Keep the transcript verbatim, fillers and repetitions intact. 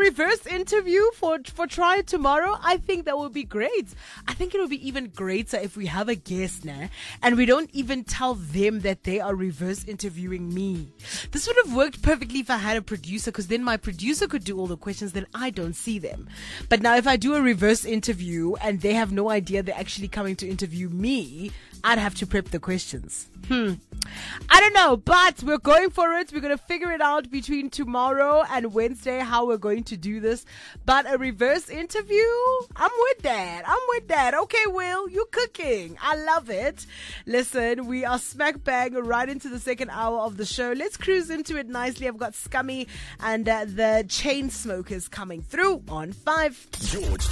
reverse interview for for Try It Tomorrow, I think that would be great. I think it would be even greater if we have a guest now and we don't even tell them that they are reverse interviewing me. This would have worked perfectly if I had a producer, because then my producer could do all the questions, then I don't see them. But now if I do a reverse interview and they have no idea they're actually coming to interview me, I'd have to prep the questions. Hmm. I don't know, but we're going for it. We're going to figure it out between tomorrow and Wednesday how we're going to do this. But a reverse interview, I'm with that. I'm with that. Okay, Will, you're cooking. I love it. Listen, we are smack bang right into the second hour of the show. Let's cruise into it nicely. I've got Scummy and uh, the Chainsmokers coming through on five. George